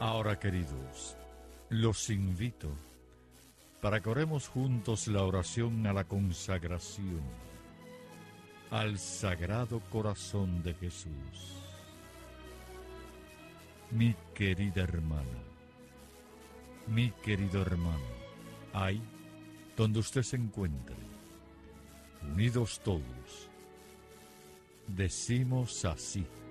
Ahora, queridos, los invito para que oremos juntos la oración a la consagración al Sagrado Corazón de Jesús. Mi querida hermana, mi querido hermano, ahí donde usted se encuentre, unidos todos, decimos así: